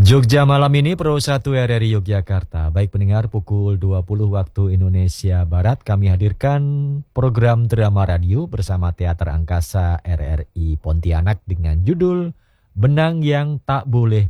Jogja malam ini Pro 1 RRI Yogyakarta. Baik pendengar, pukul 20 waktu Indonesia Barat kami hadirkan program drama radio bersama Teater Angkasa RRI Pontianak dengan judul Benang yang Tak Boleh